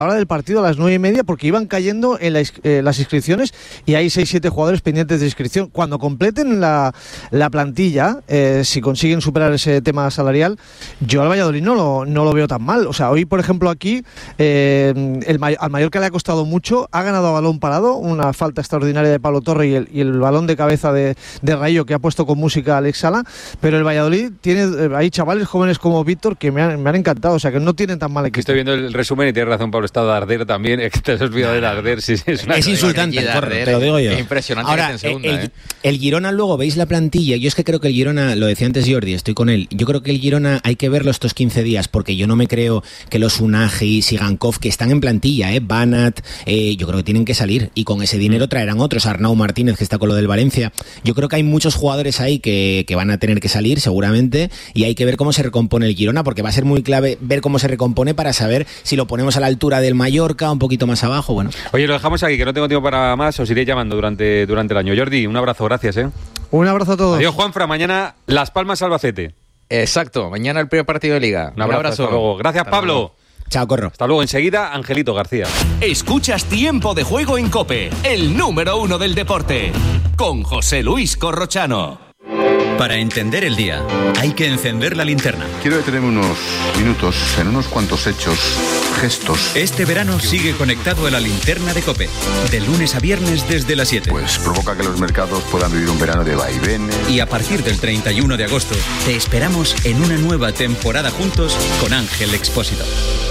hora del partido a las 9:30 porque iban cayendo en las inscripciones y hay 6-7 jugadores pendientes de inscripción. Cuando completen la plantilla, si consiguen superar ese tema salarial, yo al Valladolid no lo veo tan mal. O sea, hoy, por ejemplo, aquí al Mallorca le ha costado mucho, ha ganado a balón parado, una falta extraordinaria de Pablo Torre y el balón de cabeza de Rayo que ha puesto con música Alex Sala, pero el Valladolid tiene hay chavales jóvenes como Víctor que me han encantado, o sea, que no tienen tan mal equipo. Estoy viendo el resumen y tienes razón, Pablo, está Darder también, es que te has olvidado de Darder. Sí, es insultante, te lo digo yo. Es impresionante. Ahora, el Girona, luego veis la plantilla, yo es que creo que el Girona, lo decía antes Jordi, estoy con él, yo creo que el Girona hay que verlo estos 15 días, porque yo no me creo que los Unagi, Sigankov, que están en plantilla, Banat, yo creo que tienen que salir, y con ese dinero traerán otros, Arnau Martínez, que está con lo del Valencia. Yo creo que hay muchos jugadores ahí que van a tener que salir, seguramente, y hay que ver cómo se recompone el Girona, porque va a ser muy clave ver cómo se recompone para saber si lo ponemos a la altura del Mallorca, un poquito más abajo, bueno. Oye, lo dejamos aquí, que no tengo tiempo para más, os iré llamando durante el año. Jordi, un abrazo, gracias. Un abrazo a todos. Adiós, Juanfra, mañana Las Palmas Albacete. Exacto, mañana el primer partido de Liga. Un abrazo. Hasta luego. Gracias, Hasta Pablo. luego. Chao, Corro. Hasta luego. Enseguida, Angelito García. Escuchas Tiempo de Juego en COPE, el número 1 del deporte, con José Luis Corrochano. Para entender el día, hay que encender la linterna. Quiero detenerme unos minutos en unos cuantos hechos, gestos. Este verano sigue conectado a la linterna de COPE, de lunes a viernes desde las 7. Pues provoca que los mercados puedan vivir un verano de vaivenes. Y a partir del 31 de agosto, te esperamos en una nueva temporada juntos con Ángel Expósito.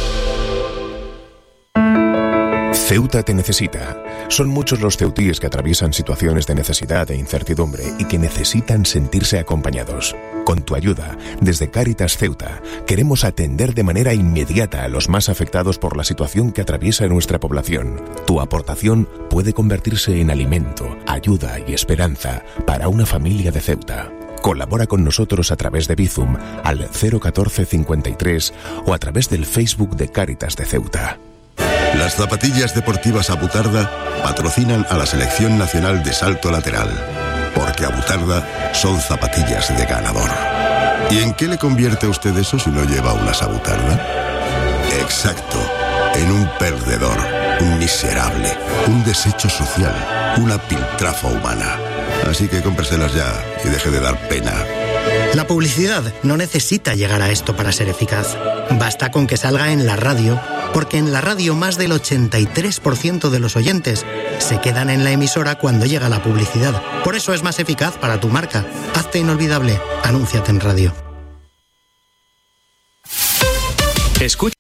Ceuta te necesita. Son muchos los ceutíes que atraviesan situaciones de necesidad e incertidumbre y que necesitan sentirse acompañados. Con tu ayuda, desde Cáritas Ceuta, queremos atender de manera inmediata a los más afectados por la situación que atraviesa nuestra población. Tu aportación puede convertirse en alimento, ayuda y esperanza para una familia de Ceuta. Colabora con nosotros a través de Bizum al 014 53 o a través del Facebook de Cáritas de Ceuta. Las zapatillas deportivas Abutarda patrocinan a la Selección Nacional de Salto Lateral, porque Abutarda son zapatillas de ganador. ¿Y en qué le convierte a usted eso si no lleva unas Abutarda? Exacto, en un perdedor, un miserable, un desecho social, una piltrafa humana. Así que cómpreselas ya y deje de dar pena. La publicidad no necesita llegar a esto para ser eficaz. Basta con que salga en la radio, porque en la radio más del 83% de los oyentes se quedan en la emisora cuando llega la publicidad. Por eso es más eficaz para tu marca. Hazte inolvidable. Anúnciate en radio. Escucha.